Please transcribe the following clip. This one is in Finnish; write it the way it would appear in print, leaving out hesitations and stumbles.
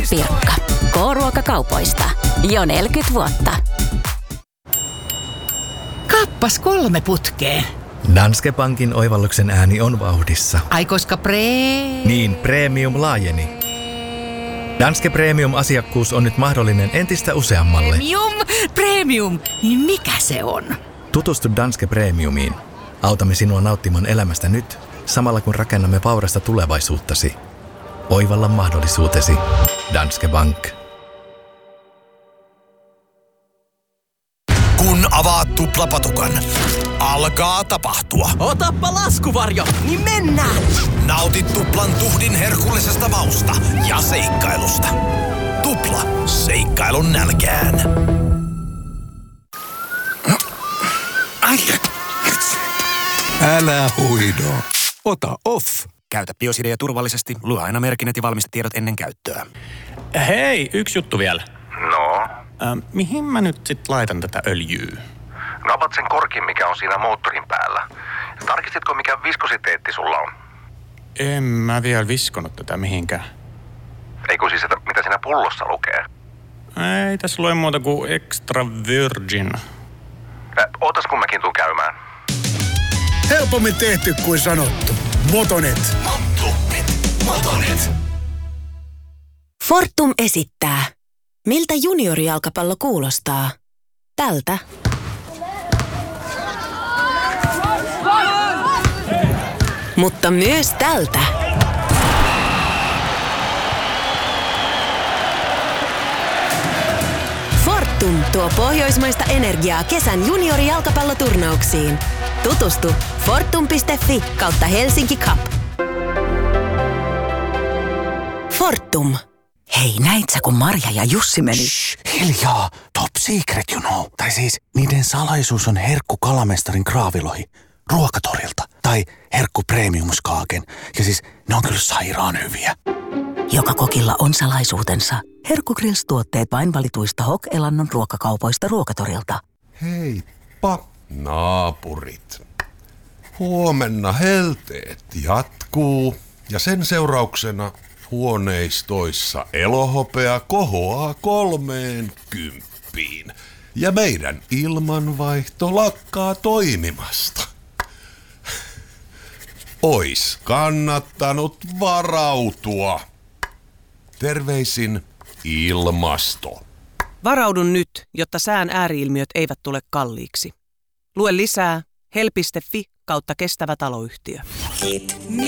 Pirkka. K-ruokakaupoista. Jo 40 vuotta. Kappas 3 putkeen. Danske Bankin oivalluksen ääni on vauhdissa. Ai koska Niin, Premium laajeni. Danske Premium-asiakkuus on nyt mahdollinen entistä useammalle. Premium. Niin mikä se on? Tutustu Danske Premiumiin. Autamme sinua nauttimaan elämästä nyt, samalla kun rakennamme vaurasta tulevaisuuttasi. Oivalla mahdollisuutesi. Danske Bank. Kun avaat tuplapatukan, alkaa tapahtua. Otappa laskuvarjo, niin mennään! Nautit tuplan tuhdin herkullisesta mausta ja seikkailusta. Tupla, seikkailun nälkään. Älä huido. Ota off. Käytä Biosidea turvallisesti. Lue aina merkinnät ja valmistetiedot ennen käyttöä. Hei, yksi juttu vielä. No? Mihin mä nyt sit laitan tätä öljyä? No avat sen korkin, mikä on siinä moottorin päällä. Tarkistitko, mikä viskositeetti sulla on? En mä vielä viskonut tätä mihinkään. Eikö siis, että mitä siinä pullossa lukee? Ei tässä lue muuta kuin extra virgin. Ootas kun mäkin tuun käymään. Helpommin tehty kuin sanottu. Motonet. Motonet. Fortum esittää. Miltä juniorijalkapallo kuulostaa? Tältä. Mutta myös tältä. Fortum tuo pohjoismaista energiaa kesän juniorijalkapalloturnauksiin. Tutustu fortum.fi/Helsinki Cup. Fortum. Hei, näit sä, kun Marja ja Jussi meni? Shh, hiljaa. Top secret, you know. Tai siis, niiden salaisuus on herkku kalamestarin kraavilohi. Ruokatorilta. Tai herkku premiumskaaken. Ja siis, ne on kyllä sairaan hyviä. Joka kokilla on salaisuutensa. Herkku Grills-tuotteet vain valituista Hok-elannon ruokakaupoista Ruokatorilta. Heippa, naapurit. Huomenna helteet jatkuu ja sen seurauksena huoneistoissa elohopea kohoaa 30. Ja meidän ilmanvaihto lakkaa toimimasta. Ois kannattanut varautua. Terveisin ilmasto. Varaudun nyt, jotta sään ääriilmiöt eivät tule kalliiksi. Lue lisää hel.fi/kestävä taloyhtiö.